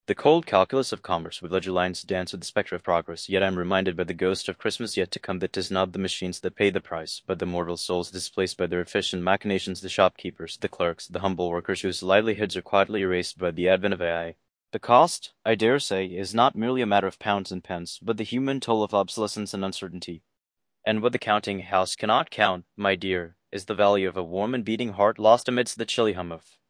The cold calculus of commerce would let your lines dance with the spectre of progress, yet I am reminded by the ghost of Christmas yet to come that 'tis not the machines that pay the price, but the mortal souls displaced by their efficient machinations, the shopkeepers, the clerks, the humble workers whose livelihoods are quietly erased by the advent of AI. The cost, I dare say, is not merely a matter of pounds and pence, but the human toll of obsolescence and uncertainty. And what the counting house cannot count, my dear, is the value of a warm and beating heart lost amidst the chilly hum of